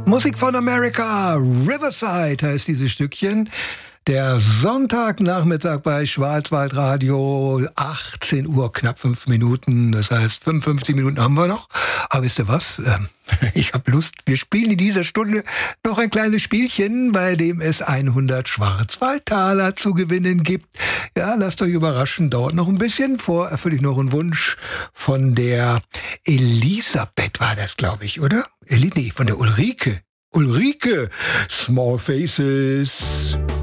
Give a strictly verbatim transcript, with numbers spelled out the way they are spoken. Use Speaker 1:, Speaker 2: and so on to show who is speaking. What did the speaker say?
Speaker 1: Musik von America, Riverside heißt dieses Stückchen. Der Sonntagnachmittag bei Schwarzwaldradio, achtzehn Uhr, knapp fünf Minuten, das heißt fünfundfünfzig Minuten haben wir noch. Aber wisst ihr was, ähm, ich habe Lust, wir spielen in dieser Stunde noch ein kleines Spielchen, bei dem es hundert Schwarzwaldtaler zu gewinnen gibt. Ja, lasst euch überraschen, dauert noch ein bisschen. Vor erfülle ich noch einen Wunsch von der Elisabeth, war das, glaube ich, oder? Eli, nee, von der Ulrike. Ulrike, Small Faces.